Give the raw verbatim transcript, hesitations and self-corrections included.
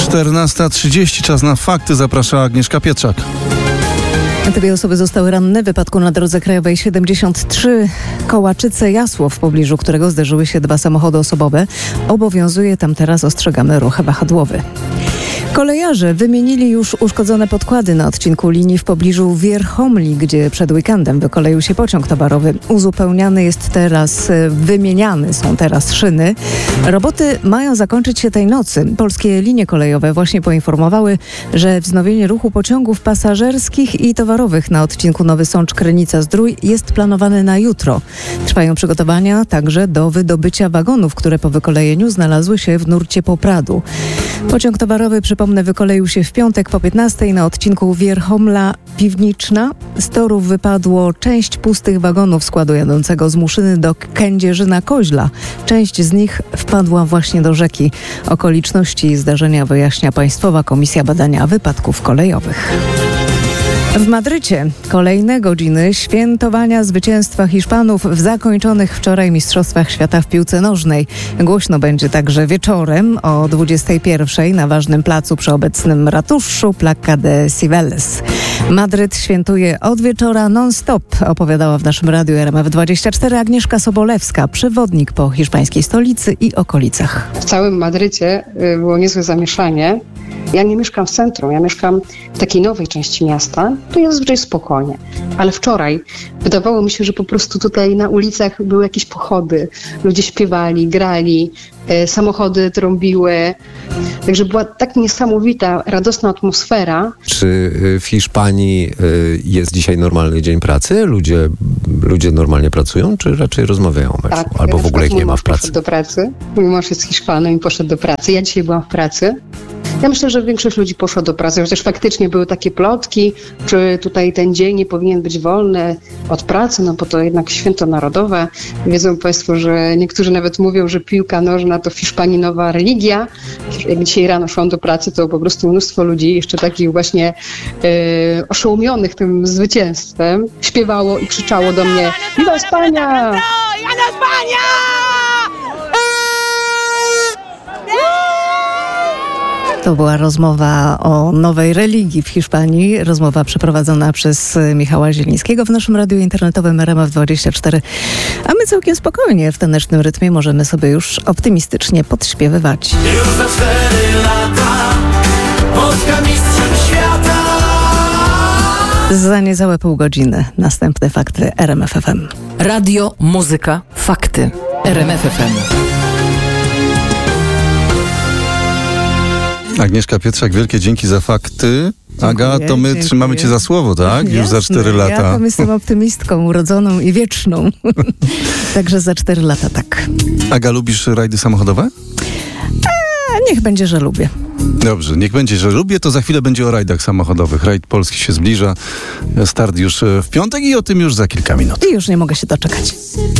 czternasta trzydzieści, czas na fakty, zaprasza Agnieszka Pietrzak. Dwie osoby zostały ranne w wypadku na drodze krajowej siedemdziesiąt trzy Kołaczyce-Jasło, w pobliżu którego zderzyły się dwa samochody osobowe. Obowiązuje tam teraz ostrzegany ruch wahadłowy. Kolejarze wymienili już uszkodzone podkłady na odcinku linii w pobliżu Wierchomli, gdzie przed weekendem wykoleił się pociąg towarowy. Uzupełniany jest teraz, wymieniane są teraz szyny. Roboty mają zakończyć się tej nocy. Polskie linie kolejowe właśnie poinformowały, że wznowienie ruchu pociągów pasażerskich i towarowych na odcinku Nowy Sącz-Krynica-Zdrój jest planowane na jutro. Trwają przygotowania także do wydobycia wagonów, które po wykolejeniu znalazły się w nurcie Popradu. Pociąg towarowy, przypomnę, wykoleił się w piątek po piętnastej na odcinku Wierchomla-Piwniczna. Z torów wypadło część pustych wagonów składu jadącego z Muszyny do Kędzierzyna-Koźla. Część z nich wpadła właśnie do rzeki. Okoliczności zdarzenia wyjaśnia Państwowa Komisja Badania Wypadków Kolejowych. W Madrycie kolejne godziny świętowania zwycięstwa Hiszpanów w zakończonych wczoraj Mistrzostwach Świata w piłce nożnej. Głośno będzie także wieczorem o dwudziestej pierwszej na ważnym placu przy obecnym ratuszu Placa de Cibeles. Madryt świętuje od wieczora non-stop, opowiadała w naszym radiu R M F dwadzieścia cztery Agnieszka Sobolewska, przewodnik po hiszpańskiej stolicy i okolicach. W całym Madrycie było niezłe zamieszanie. Ja nie mieszkam w centrum, ja mieszkam w takiej nowej części miasta, to jest zazwyczaj spokojnie. Ale wczoraj wydawało mi się, że po prostu tutaj na ulicach były jakieś pochody. Ludzie śpiewali, grali, e, samochody trąbiły. Także była tak niesamowita, radosna atmosfera. Czy w Hiszpanii jest dzisiaj normalny dzień pracy? Ludzie, ludzie normalnie pracują, czy raczej rozmawiają o meczu? Tak, albo w ogóle ich nie ma w pracy? Poszedł do pracy. Mój mąż jest Hiszpanem i poszedł do pracy. Ja dzisiaj byłam w pracy. Ja myślę, że większość ludzi poszła do pracy, chociaż faktycznie były takie plotki, czy tutaj ten dzień nie powinien być wolny od pracy, no bo to jednak święto narodowe. Wiedzą Państwo, że niektórzy nawet mówią, że piłka nożna to w Hiszpanii nowa religia. Jak dzisiaj rano szłam do pracy, to po prostu mnóstwo ludzi, jeszcze takich właśnie e, oszołomionych tym zwycięstwem, śpiewało i krzyczało do mnie: Viva España! Viva España! To była rozmowa o nowej religii w Hiszpanii. Rozmowa przeprowadzona przez Michała Zielińskiego w naszym radiu internetowym R M F dwadzieścia cztery. A my całkiem spokojnie w tanecznym rytmie możemy sobie już optymistycznie podśpiewywać. Już za cztery lata Polska mistrzem świata. Za niecałe pół godziny następne fakty R M F F M. Radio, muzyka, fakty. R M F F M. Agnieszka Pietrzak, wielkie dzięki za fakty. Aga, Dziękuję, to my dziękuję. trzymamy cię za słowo, tak? Już Jasne, za cztery lata. Ja tam jestem optymistką, urodzoną i wieczną. Także za cztery lata tak. Aga, lubisz rajdy samochodowe? A niech będzie, że lubię. Dobrze, niech będzie, że lubię, to za chwilę będzie o rajdach samochodowych. Rajd Polski się zbliża. Start już w piątek i o tym już za kilka minut. I już nie mogę się doczekać.